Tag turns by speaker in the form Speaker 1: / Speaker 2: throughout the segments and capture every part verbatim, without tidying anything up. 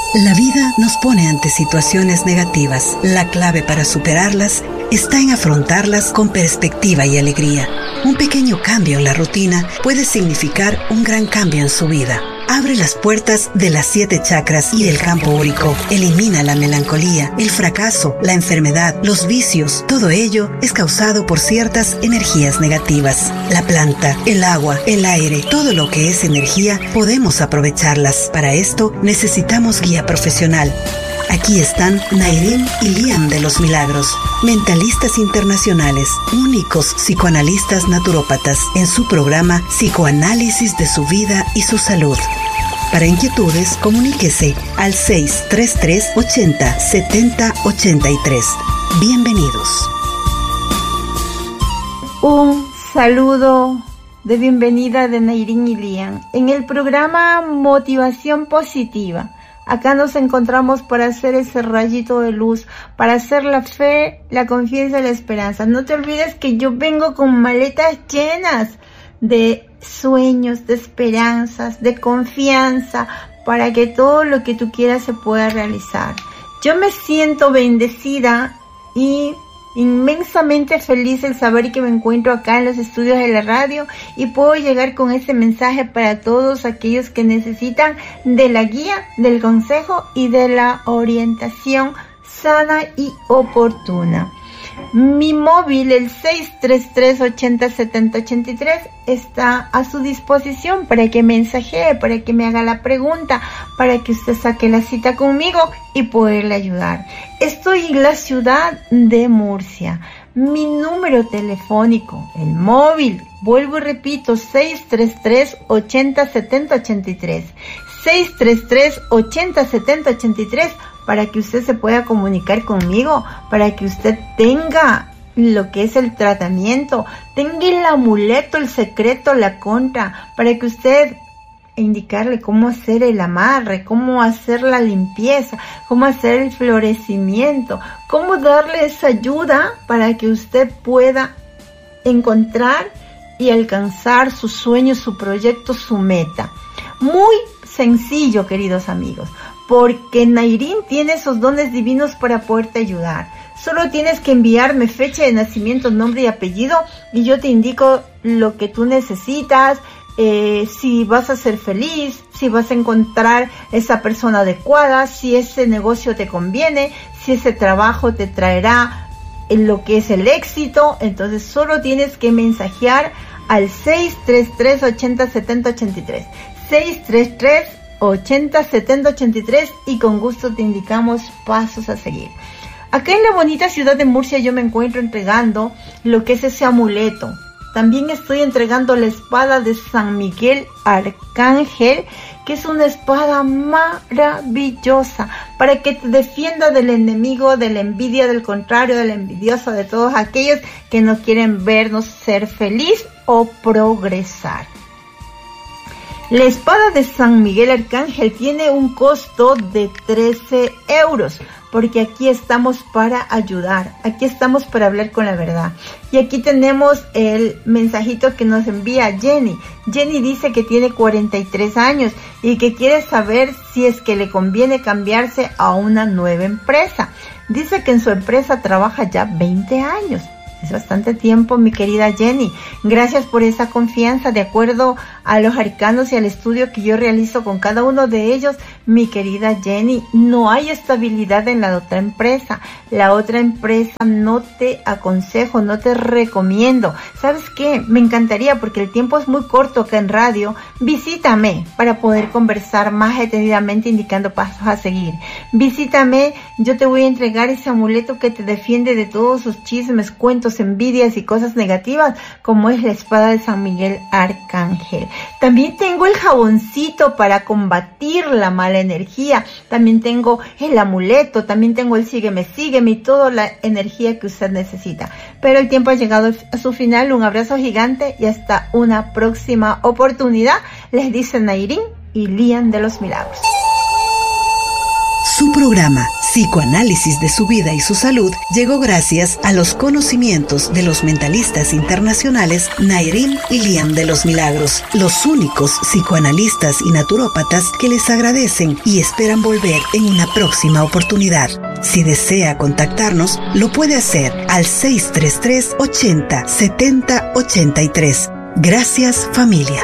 Speaker 1: La vida nos pone ante situaciones negativas. La clave para superarlas está en afrontarlas con perspectiva y alegría. Un pequeño cambio en la rutina puede significar un gran cambio en su vida. Abre las puertas de las siete chakras y del campo úrico. Elimina la melancolía, el fracaso, la enfermedad, los vicios. Todo ello es causado por ciertas energías negativas. La planta, el agua, el aire, todo lo que es energía, podemos aprovecharlas. Para esto necesitamos guía profesional. Aquí están Nairín y Liam de los Milagros, mentalistas internacionales, únicos psicoanalistas naturópatas, en su programa Psicoanálisis de su vida y su salud. Para inquietudes, comuníquese al seis tres tres, ochenta, setenta, ochenta y tres. Bienvenidos.
Speaker 2: Un saludo de bienvenida de Nairín y Liam en el programa Motivación Positiva. Acá nos encontramos para hacer ese rayito de luz, para hacer la fe, la confianza y la esperanza. No te olvides que yo vengo con maletas llenas de sueños, de esperanzas, de confianza, para que todo lo que tú quieras se pueda realizar. Yo me siento bendecida y inmensamente feliz el saber que me encuentro acá en los estudios de la radio y puedo llegar con ese mensaje para todos aquellos que necesitan de la guía, del consejo y de la orientación sana y oportuna. Mi móvil, el seis tres tres, ochenta, setenta, ochenta y tres, está a su disposición para que mensajee, para que me haga la pregunta, para que usted saque la cita conmigo y poderle ayudar. Estoy en la ciudad de Murcia. Mi número telefónico, el móvil, vuelvo y repito, seis tres tres, ochenta, setenta, ochenta y tres. seis tres tres, ochenta, setenta, ochenta y tres, para que usted se pueda comunicar conmigo, para que usted tenga lo que es el tratamiento, tenga el amuleto, el secreto, la contra, para que usted indicarle cómo hacer el amarre, cómo hacer la limpieza, cómo hacer el florecimiento, cómo darle esa ayuda para que usted pueda encontrar y alcanzar su sueño, su proyecto, su meta. Muy sencillo, queridos amigos, porque Nairín tiene esos dones divinos para poderte ayudar. Solo tienes que enviarme fecha de nacimiento, nombre y apellido y yo te indico lo que tú necesitas, eh, si vas a ser feliz, si vas a encontrar esa persona adecuada, si ese negocio te conviene, si ese trabajo te traerá en lo que es el éxito. Entonces solo tienes que mensajear al seis tres tres, ochenta, setenta, ochenta y tres. seis tres tres, ochenta, setenta, ochenta y tres y con gusto te indicamos pasos a seguir. Acá en la bonita ciudad de Murcia yo me encuentro entregando lo que es ese amuleto. También estoy entregando la espada de San Miguel Arcángel, que es una espada maravillosa para que te defienda del enemigo, de la envidia, del contrario, del envidioso, de todos aquellos que no quieren vernos ser feliz o progresar. La espada de San Miguel Arcángel tiene un costo de trece euros, porque aquí estamos para ayudar, aquí estamos para hablar con la verdad. Y aquí tenemos el mensajito que nos envía Jenny. Jenny dice que tiene cuarenta y tres años y que quiere saber si es que le conviene cambiarse a una nueva empresa. Dice que en su empresa trabaja ya veinte años. Es bastante tiempo, mi querida Jenny. Gracias por esa confianza. De acuerdo a los arcanos y al estudio que yo realizo con cada uno de ellos, mi querida Jenny, no hay estabilidad en la otra empresa. La otra empresa no te aconsejo, no te recomiendo. ¿Sabes qué? Me encantaría, porque el tiempo es muy corto acá en radio. Visítame para poder conversar más detenidamente, indicando pasos a seguir. Visítame, yo te voy a entregar ese amuleto que te defiende de todos sus chismes, cuentos, envidias y cosas negativas, como es la espada de San Miguel Arcángel. También tengo el jaboncito para combatir la mala energía. También tengo el amuleto, también tengo el sígueme, sígueme y toda la energía que usted necesita. Pero el tiempo ha llegado a su final. Un abrazo gigante y hasta una próxima oportunidad. Les dice Nairín y Liam de los Milagros.
Speaker 1: Su programa Psicoanálisis de su vida y su salud llegó gracias a los conocimientos de los mentalistas internacionales Nairim y Liam de los Milagros, los únicos psicoanalistas y naturópatas que les agradecen y esperan volver en una próxima oportunidad. Si desea contactarnos, lo puede hacer al seis tres tres, ochenta, setenta, ochenta y tres. Gracias, familia.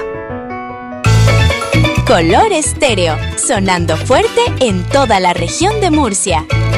Speaker 3: Color Estéreo, sonando fuerte en toda la región de Murcia.